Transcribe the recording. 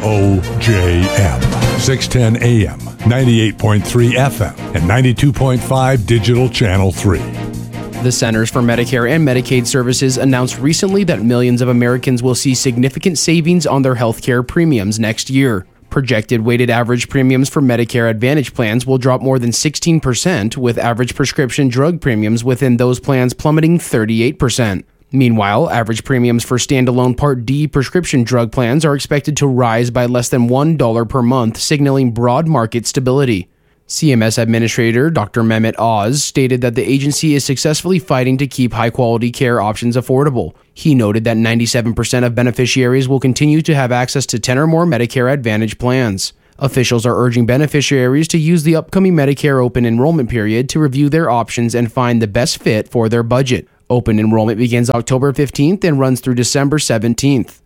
WOJM, 610 AM, 98.3 FM, and 92.5 Digital Channel 3. The Centers for Medicare and Medicaid Services announced recently that millions of Americans will see significant savings on their health care premiums next year. Projected weighted average premiums for Medicare Advantage plans will drop more than 16%, with average prescription drug premiums within those plans plummeting 38%. Meanwhile, average premiums for standalone Part D prescription drug plans are expected to rise by less than $1 per month, signaling broad market stability. CMS Administrator Dr. Mehmet Oz stated that the agency is successfully fighting to keep high-quality care options affordable. He noted that 97% of beneficiaries will continue to have access to 10 or more Medicare Advantage plans. Officials are urging beneficiaries to use the upcoming Medicare open enrollment period to review their options and find the best fit for their budget. Open enrollment begins October 15th and runs through December 17th.